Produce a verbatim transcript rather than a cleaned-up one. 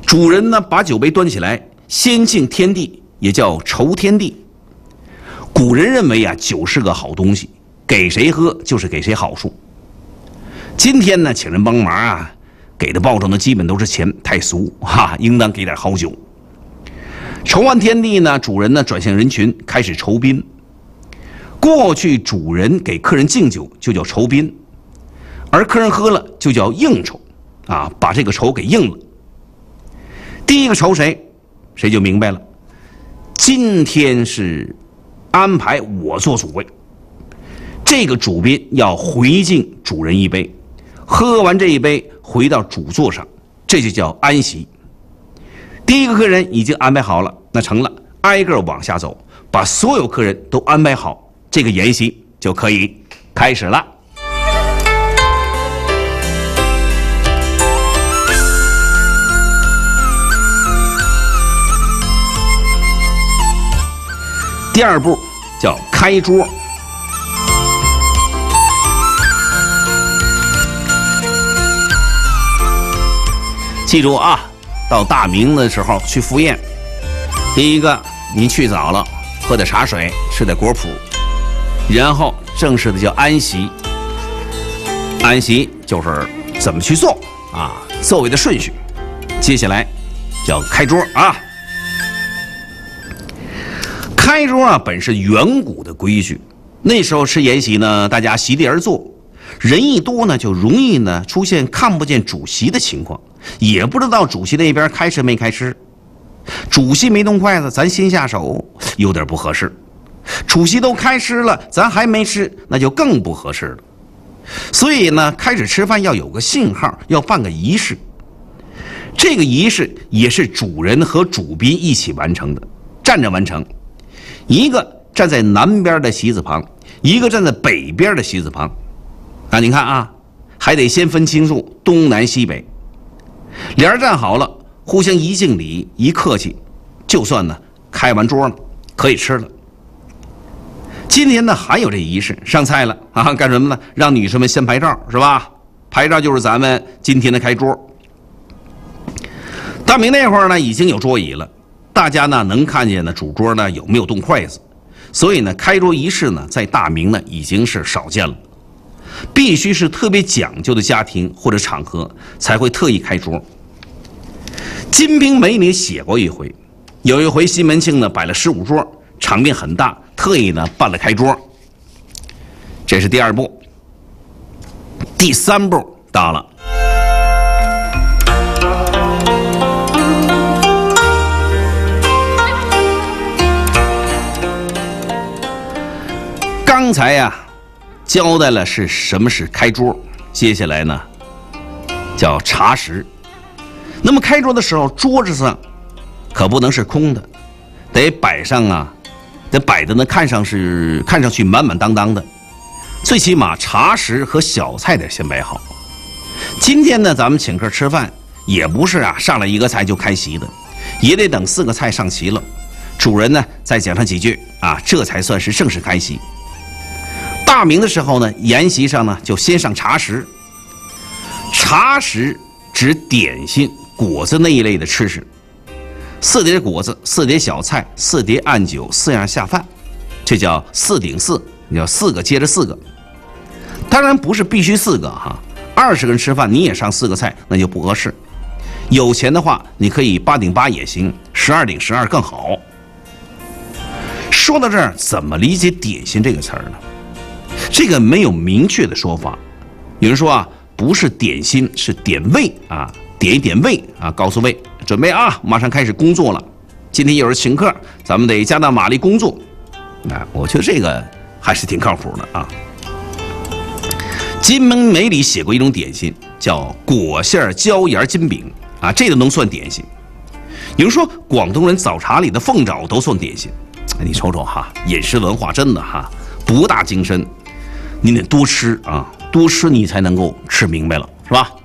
主人呢把酒杯端起来，先敬天地，也叫酬天地。古人认为啊，酒是个好东西，给谁喝就是给谁好处。今天呢，请人帮忙啊，给的报酬呢基本都是钱，太俗哈，应当给点好酒。酬完天地呢，主人呢转向人群，开始酬宾。过去主人给客人敬酒就叫酬宾，而客人喝了就叫应酬，啊，把这个酬给应了。第一个酬谁，谁就明白了。今天是安排我做主位，这个主宾要回敬主人一杯，喝完这一杯回到主座上，这就叫安席。第一个客人已经安排好了，那成了，挨个往下走，把所有客人都安排好，这个筵席就可以开始了。第二步叫开桌。记住啊，到大明的时候去赴宴，第一个您去早了，喝点茶水，吃点果脯，然后正式的叫安席。安席就是怎么去做啊，座位的顺序。接下来叫开桌啊。开桌啊，本是远古的规矩。那时候吃筵席呢，大家席地而坐，人一多呢，就容易呢出现看不见主席的情况，也不知道主席那边开吃没开吃。主席没动筷子，咱先下手，有点不合适。主席都开吃了，咱还没吃，那就更不合适了。所以呢，开始吃饭要有个信号，要办个仪式。这个仪式也是主人和主宾一起完成的，站着完成。一个站在南边的席子旁，一个站在北边的席子旁。啊，你看啊，还得先分清楚东南西北。俩人站好了，互相一敬礼，一客气，就算呢开完桌了，可以吃了。今天呢还有这仪式，上菜了啊，干什么呢？让女生们先拍照，是吧？拍照就是咱们今天的开桌。大明那会儿呢，已经有桌椅了。大家呢能看见呢主桌呢有没有动筷子，所以呢开桌仪式呢在大明呢已经是少见了，必须是特别讲究的家庭或者场合才会特意开桌。《金瓶梅》里写过一回，有一回西门庆呢摆了十五桌，场面很大，特意呢办了开桌。这是第二步。第三步到了。刚才呀、啊，交代了是什么是开桌，接下来呢，叫茶食。那么开桌的时候，桌子上可不能是空的，得摆上啊，得摆的呢，看上是看上去满满当当的。最起码茶食和小菜得先摆好。今天呢，咱们请客吃饭，也不是啊上来一个菜就开席的，也得等四个菜上齐了，主人呢再讲上几句啊，这才算是正式开席。大明的时候呢，筵席上呢就先上茶食。茶食指点心、果子那一类的吃食，四碟果子、四碟小菜、四碟暗酒，四样下饭，这叫四顶四，你叫四个接着四个。当然不是必须四个哈，二十个人吃饭你也上四个菜，那就不合适。有钱的话，你可以八顶八也行，十二顶十二更好。说到这儿，怎么理解点心这个词儿呢？这个没有明确的说法。有人说啊，不是点心，是点位啊，点一点位啊，告诉位，准备啊，马上开始工作了。今天有人请客，咱们得加大马力工作。啊，我觉得这个还是挺靠谱的啊。《金瓶梅》里写过一种点心，叫果馅椒盐金饼啊，这个能算点心。有人说广东人早茶里的凤爪都算点心，你瞅瞅哈，饮食文化真的哈博大精深。你得多吃啊，多吃你才能够吃明白了，是吧？